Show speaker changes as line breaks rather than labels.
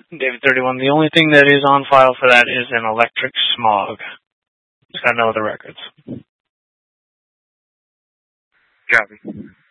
David 31, the only thing that is on file for that is an electric smog. It's got no other records.
Copy.